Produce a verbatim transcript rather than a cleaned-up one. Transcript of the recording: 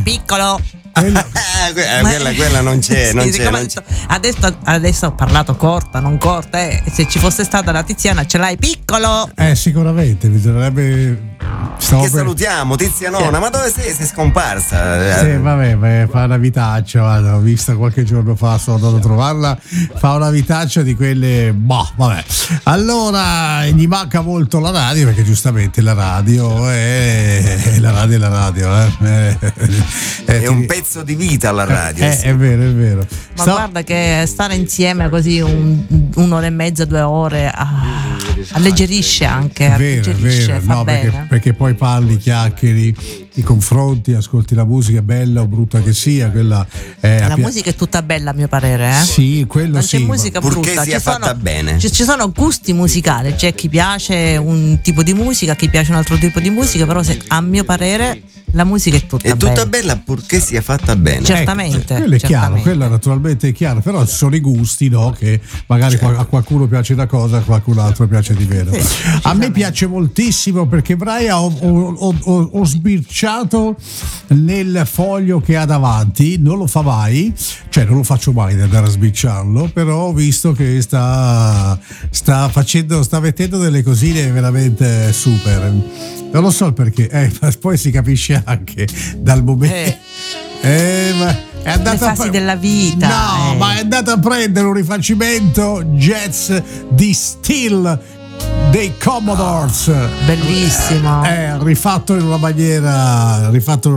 piccolo. Quella, eh, quella, quella non c'è, sì, non c'è, non c'è. Adesso, adesso ho parlato corta, non corta, eh. Se ci fosse stata la Tiziana, ce l'hai piccolo. Eh, sicuramente, bisognerebbe. Stavo che per... salutiamo, Tizianona, sì. Ma dove sei? Sei scomparsa? Sì, vabbè, beh, fa una vitaccia, l'ho vista qualche giorno fa, sono andato a trovarla, fa una vitaccia di quelle, boh, vabbè. Allora, gli manca molto la radio, perché giustamente la radio è la radio è la radio, eh. È, è un pezzo di vita la radio. È, sì. è vero, è vero. Ma Sto... guarda che stare insieme così un, un'ora e mezza, due ore ah, alleggerisce anche, è vero, alleggerisce, è vero, fa no, bene. Perché, perché poi parli, chiacchieri, ti confronti, ascolti la musica, bella o brutta che sia, quella è la pia- musica è tutta bella a mio parere, eh? Sì, quello non sì. c'è musica purché brutta, sia ci fatta sono, bene. Ci, ci sono gusti musicali, c'è chi piace un tipo di musica, chi piace un altro tipo di musica, però se, a mio parere la musica è tutta è bella. tutta bella purché sia fatta bene. Certamente. Eh, quello è chiaro, certamente. quello naturalmente è chiaro, però ci sono i gusti, no? Che magari certo. a qualcuno piace una cosa, a qualcun altro piace di meno. Sì, a me piace moltissimo perché Brian ho, ho, ho, ho sbirciato nel foglio che ha davanti, non lo fa mai, cioè non lo faccio mai di andare a sbirciarlo, però ho visto che sta, sta facendo, sta mettendo delle cosine veramente super. Non lo so perché, eh, poi si capisce anche dal momento. Eh. Eh, ma è le fasi a... della vita. No, eh. ma è andato a prendere un rifacimento jazz di Steel dei Commodores. Bellissimo. È rifatto in una maniera rifatto